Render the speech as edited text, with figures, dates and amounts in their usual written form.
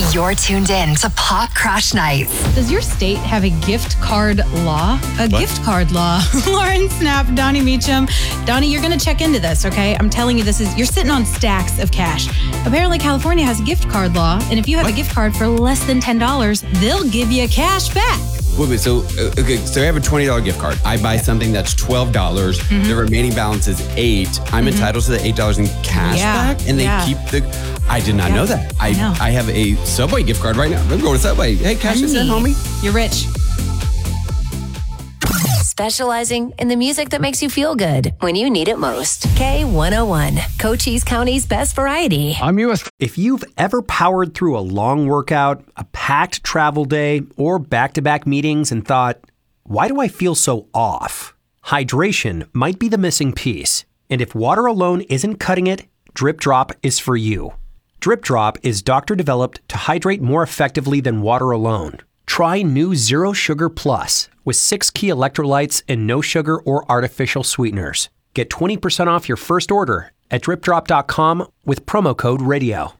You're tuned in to Pop Crush Nights. Does your state have a gift card law? Gift card law. Lauren Snap, Donnie Meacham. Donnie, you're going to check into this, okay? I'm telling you, you're sitting on stacks of cash. Apparently, California has a gift card law, and if you have a gift card for less than $10, they'll give you cash back. Wait, so I have a $20 gift card. I buy something that's $12. The remaining balance is $8. I'm entitled to the $8 in cash back, and they keep the... I did not know that. I have a Subway gift card right now. I'm going to Subway. Hey, cash this in, homie. You're rich. Specializing in the music that makes you feel good when you need it most. K101, Cochise County's best variety. I'm US. If you've ever powered through a long workout, a packed travel day, or back-to-back meetings and thought, why do I feel so off? Hydration might be the missing piece. And if water alone isn't cutting it, Drip Drop is for you. Drip Drop is doctor-developed to hydrate more effectively than water alone. Try new Zero Sugar Plus with 6 key electrolytes and no sugar or artificial sweeteners. Get 20% off your first order at dripdrop.com with promo code radio.